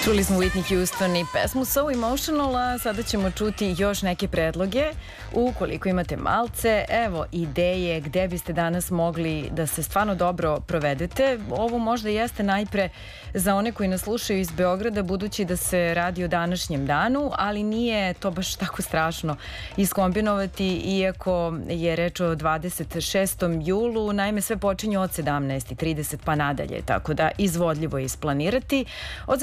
Čuli smo Whitney Houston i pesmu So Emotional, a sada ćemo čuti još neke predloge. Ukoliko imate malce, evo ideje gde biste danas mogli da se stvarno dobro provedete. Ovo možda jeste najpre za one koji nas slušaju iz Beograda, budući da se radi o današnjem danu, ali nije to baš tako strašno iskombinovati, iako je reč o 26. julu. Naime, sve počinje od 17:30 pa nadalje, tako da izvodljivo je isplanirati. Od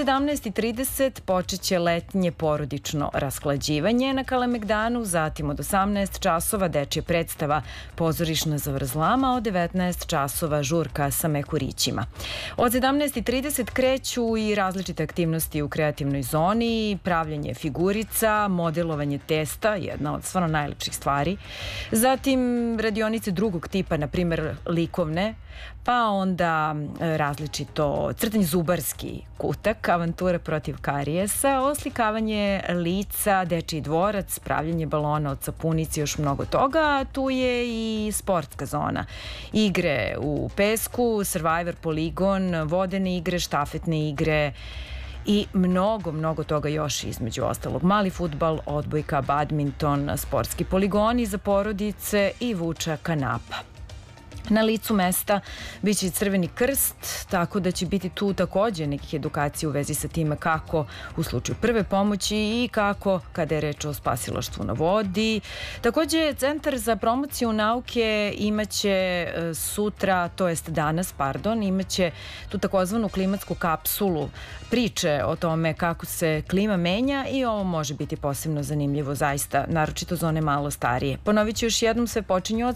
17:30 počet će letnje porodično rasklađivanje na Kalemegdanu, zatim od 18 časova dečja predstava Pozorišna zavrzlama, od 19 časova žurka sa mehurićima. Od 17:30 kreću i različite aktivnosti u kreativnoj zoni, pravljanje figurica, modelovanje testa, jedna od stvarno najlepših stvari. Zatim radionice drugog tipa, na primer likovne, pa onda različito crtanje zubarski kutak, avantura protiv karijesa, oslikavanje lica, dečiji dvorac, pravljanje balona od sapunice, još mnogo toga, a tu je i sportska zona. Igre u pesku, Survivor, poligon, vodene igre, štafetne igre i mnogo toga još, između ostalog. Mali fudbal, odbojka, badminton, sportski poligoni za porodice i vuča kanapa. Na licu mesta biće i Crveni krst, tako da će biti tu takođe nekih edukacija u vezi sa time kako u slučaju prve pomoći i kako kada je reč o spasilaštvu na vodi. Takođe, Centar za promociju nauke imaće sutra, to jest danas, imaće tu takozvanu klimatsku kapsulu, priče o tome kako se klima menja, i ovo može biti posebno zanimljivo, zaista, naročito za one malo starije. Ponovit ću još jednom, sve počinje od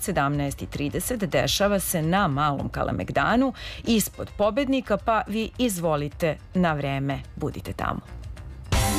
17:30, dešava se na Malom Kalemegdanu, ispod Pobednika, pa vi izvolite na vreme, budite tamo.